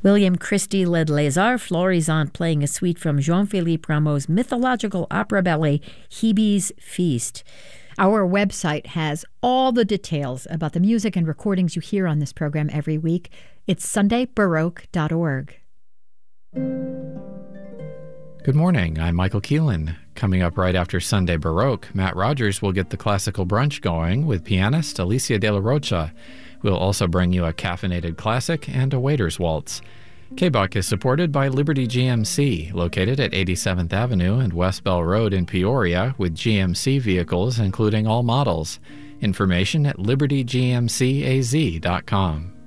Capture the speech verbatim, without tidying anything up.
William Christie led Les Arts Florissants, playing a suite from Jean-Philippe Rameau's mythological opera ballet, Hebe's Feast. Our website has all the details about the music and recordings you hear on this program every week. It's sunday baroque dot org. Good morning, I'm Michael Keelan. Coming up right after Sunday Baroque, Matt Rogers will get the classical brunch going with pianist Alicia De La Rocha. We'll also bring you a caffeinated classic and a waiter's waltz. K B U C is supported by Liberty G M C, located at eighty-seventh Avenue and West Bell Road in Peoria, with G M C vehicles including all models. Information at liberty g m c a z dot com.